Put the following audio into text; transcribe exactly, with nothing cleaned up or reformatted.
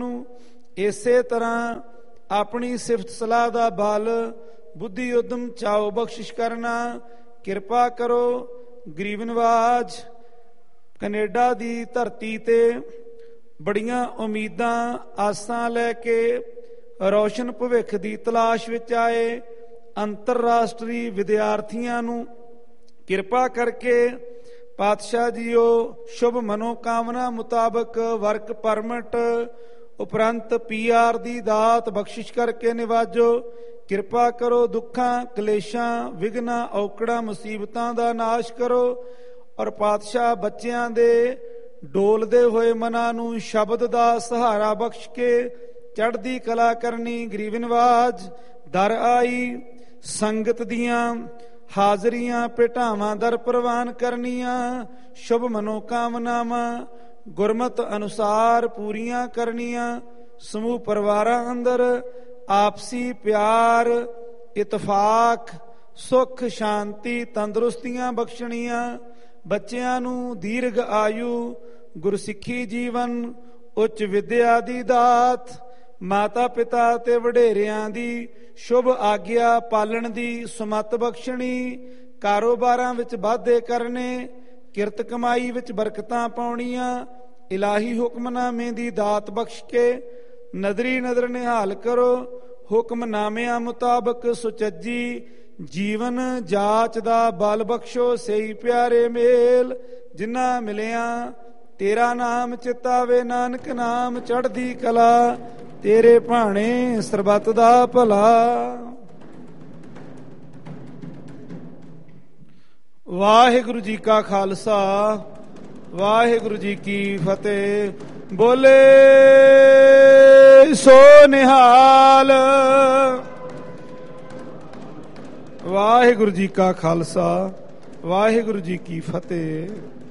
ਇਸੇ ਤਰ੍ਹਾਂ ਆਪਣੀ ਸਿਫਤ ਸਲਾਹ ਦਾ ਬਲ, ਬੁੱਧੀ, ਉਦਮ, ਚਾਓ, ਬਖਸ਼ਿਸ਼ ਕਰਨਾ। ਕਿਰਪਾ ਕਰੋ ਗਰੀਬ ਨਵਾਜ। ਕੈਨੇਡਾ ਦੀ ਧਰਤੀ ਤੇ ਬੜੀਆਂ ਉਮੀਦਾਂ ਆਸਾਂ ਲੈ ਕੇ ਰੌਸ਼ਨ ਭਵਿੱਖ ਦੀ ਤਲਾਸ਼ ਵਿੱਚ ਆਏ ਅੰਤਰਰਾਸ਼ਟਰੀ ਵਿਦਿਆਰਥੀਆਂ ਨੂੰ ਕਿਰਪਾ ਕਰਕੇ ਪਾਤਸ਼ਾਹ ਜੀਓ ਸ਼ੁਭ ਮਨੋਕਾਮਨਾ ਮੁਤਾਬਕ ਵਰਕ ਪਰਮਿਟ ਉਪਰੰਤ ਪੀ ਆਰ ਦੀ ਦਾਤ ਬਖਸ਼ਿਸ਼ ਕਰਕੇ ਨਿਵਾਜੋ। ਕਿਰਪਾ ਕਰੋ ਦੁੱਖਾਂ, ਕਲੇਸ਼ਾਂ, ਵਿਘਨਾਂ, ਔਕੜਾਂ, ਮੁਸੀਬਤਾਂ ਦਾ ਨਾਸ਼ ਕਰੋ ਔਰ ਪਾਤਸ਼ਾਹ ਬੱਚਿਆਂ ਦੇ ਡੋਲਦੇ ਹੋਏ ਮਨਾਂ ਨੂੰ ਸ਼ਬਦ ਦਾ ਸਹਾਰਾ ਬਖਸ਼ ਕੇ ਚੜ੍ਹਦੀ ਕਲਾ ਕਰਨੀ। ਗਰੀਬ ਨਵਾਜ ਦਰ ਆਈ ਸੰਗਤ ਦੀਆਂ ਹਾਜ਼ਰੀਆਂ ਭੇਟਾਵਾਂ ਦਰ ਪ੍ਰਵਾਨ ਕਰਨੀਆਂ। ਸ਼ੁਭ ਮਨੋਕਾਮਨਾਵਾਂ ਗੁਰਮਤ ਅਨੁਸਾਰ ਪੂਰੀਆਂ ਕਰਨੀਆਂ। ਸਮੂਹ ਪਰਿਵਾਰਾਂ ਅੰਦਰ ਆਪਸੀ ਪਿਆਰ, ਇਤਫਾਕ, ਸੁੱਖ, ਸ਼ਾਂਤੀ, ਤੰਦਰੁਸਤੀਆਂ ਬਖਸ਼ਣੀਆਂ। ਬੱਚਿਆਂ ਨੂੰ ਦੀਰਘ ਆਯੂ, ਗੁਰਸਿੱਖੀ ਜੀਵਨ, ਉੱਚ ਵਿਦਿਆ ਦੀ ਦਾਤ, ਮਾਤਾ ਪਿਤਾ ਤੇ ਵਡੇਰਿਆਂ ਦੀ ਸ਼ੁਭ ਆਗਿਆ ਪਾਲਣ ਦੀ ਸੁਮਤ ਬਖਸ਼ਣੀ। ਕਾਰੋਬਾਰਾਂ ਵਿੱਚ ਵਾਧੇ ਕਰਨੇ, ਕਿਰਤ ਕਮਾਈ ਵਿੱਚ ਬਰਕਤਾਂ ਪਾਉਣੀਆਂ। ਇਲਾਹੀ ਹੁਕਮਨਾਮੇ ਦੀ ਦਾਤ ਬਖਸ਼ ਕੇ ਨਦਰੀ ਨਦਰ ਨਿਹਾਲ ਕਰੋ। ਹੁਕਮਨਾਮਿਆਂ ਮੁਤਾਬਕ ਸੁਚੱਜੀ ਜੀਵਨ ਜਾਚ ਦਾ ਬਲ ਬਖਸ਼ੋ। ਸਹੀ ਪਿਆਰੇ ਮੇਲ ਜਿਨ੍ਹਾਂ ਮਿਲਿਆ ਤੇਰਾ ਨਾਮ ਚਿਤਾਵੇ, ਨਾਨਕ ਨਾਮ ਚੜ੍ਹਦੀ ਕਲਾ, ਤੇਰੇ ਭਾਣੇ ਸਰਬੱਤ ਦਾ ਭਲਾ। ਵਾਹਿਗੁਰੂ ਜੀ ਕਾ ਖਾਲਸਾ, ਵਾਹਿਗੁਰੂ ਜੀ ਕੀ ਫਤਿਹ। ਬੋਲੇ ਸੋ ਨਿਹਾਲ। ਵਾਹਿਗੁਰੂ ਜੀ ਕਾ ਖਾਲਸਾ, ਵਾਹਿਗੁਰੂ ਜੀ ਕੀ ਫਤਿਹ।